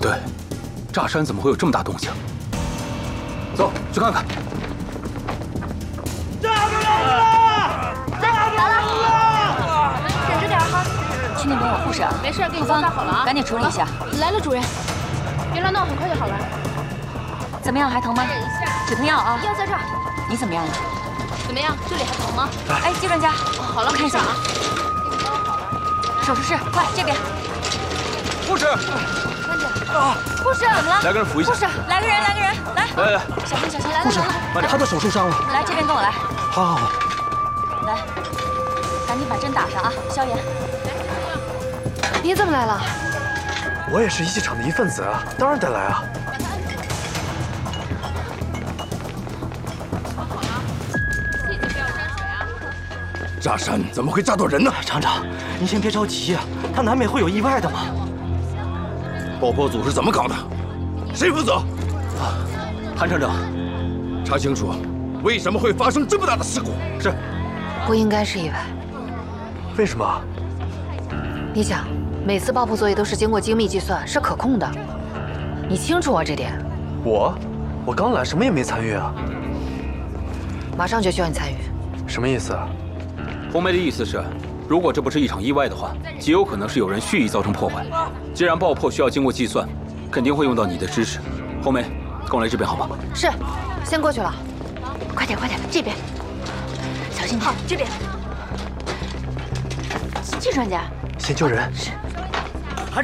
对，炸山怎么会有这么大动静？走，去看看。 炸出来了！炸出来了！ 忍着点哈。去那边有护士啊。 没事，给你包扎好了啊。 赶紧处理一下。 来了，主任。别乱闹，很快就好了。 怎么样？还疼吗？ 忍一下。 止疼药啊。 药在这儿。 你怎么样了？ 怎么样？这里还疼吗？ 哎，季专家。 好了， 看一下啊。手术室，快这边。 护士。 慢点。 护士，怎么了？ 来个人扶一下。 护士，来个人，来。 来， 小心，来。 护士，慢点，他都手受伤了。 来这边跟我来。 好。 来，赶紧把针打上啊，消炎。 你怎么来了？ 我也是医场的一份子啊，当然得来啊。 炸山怎么会炸到人呢？ 厂长，您先别着急啊，他难免会有意外的嘛。 爆破组是怎么搞的？谁负责？ 韩厂长， 查清楚，为什么会发生这么大的事故？ 是。 不应该是意外。 为什么？ 你想，每次爆破作业都是经过精密计算，是可控的。你清楚啊这点？ 我刚来，什么也没参与啊。 马上就需要你参与。 什么意思啊？ 红梅的意思是，如果这不是一场意外的话，极有可能是有人蓄意造成破坏。既然爆破需要经过计算，肯定会用到你的知识。红梅，跟我来这边好吗？ 是，先过去了。快点，这边。小心点。 好，这边。季专家。 先救人。 是。